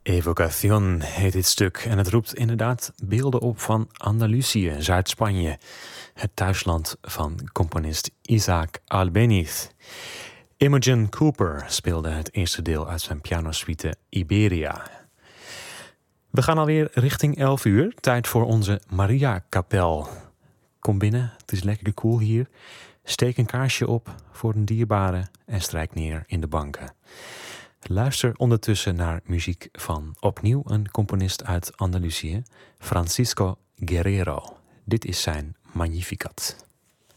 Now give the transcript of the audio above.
Evocación heet dit stuk en het roept inderdaad beelden op van Andalusië, Zuid-Spanje, het thuisland van componist Isaac Albéniz. Imogen Cooper speelde het eerste deel uit zijn pianosuite Iberia. We gaan alweer richting 11 uur, tijd voor onze Maria-kapel. Kom binnen, het is lekker koel hier. Steek een kaarsje op voor een dierbare en strijk neer in de banken. Luister ondertussen naar muziek van opnieuw een componist uit Andalusië, Francisco Guerrero. Dit is zijn Magnificat.